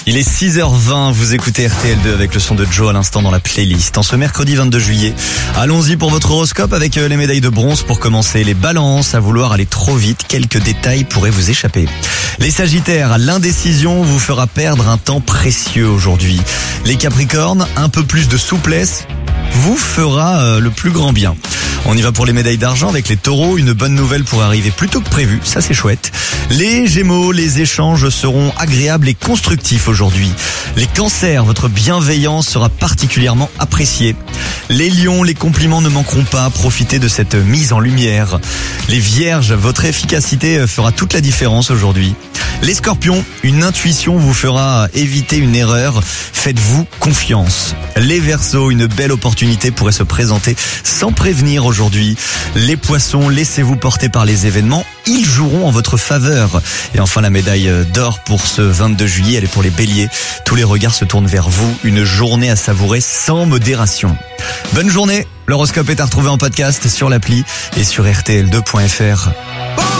Il est 6h20, vous écoutez RTL2 avec le son de Joe à l'instant dans la playlist. En ce mercredi 22 juillet, allons-y pour votre horoscope avec les médailles de bronze pour commencer. Les balances, à vouloir aller trop vite, quelques détails pourraient vous échapper. Les sagittaires, l'indécision vous fera perdre un temps précieux aujourd'hui. Les capricornes, un peu plus de souplesse vous fera le plus grand bien. On y va pour les médailles d'argent avec les taureaux. Une bonne nouvelle pourrait arriver plus tôt que prévu, ça c'est chouette. Les gémeaux, les échanges seront agréables et constructifs aujourd'hui. Les cancers, votre bienveillance sera particulièrement appréciée. Les lions, les compliments ne manqueront pas, profitez de cette mise en lumière. Les vierges, votre efficacité fera toute la différence aujourd'hui. Les scorpions, une intuition vous fera éviter une erreur, faites-vous confiance. Les verseaux, une belle opportunité pourrait se présenter sans prévenir aujourd'hui. Les poissons, laissez-vous porter par les événements, ils joueront en votre faveur. Et enfin la médaille d'or pour ce 22 juillet, elle est pour les béliers. Tous les regards se tournent vers vous, une journée à savourer sans modération. Bonne journée, l'horoscope est à retrouver en podcast sur l'appli et sur rtl2.fr.